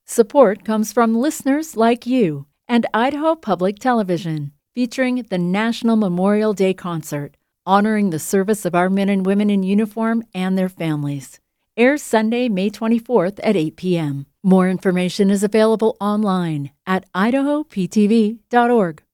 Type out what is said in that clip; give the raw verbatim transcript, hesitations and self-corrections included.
Support comes from listeners like you and Idaho Public Television, featuring the National Memorial Day Concert, honoring the service of our men and women in uniform and their families. Airs Sunday, May twenty-fourth at eight p.m. More information is available online at idaho p t v dot org.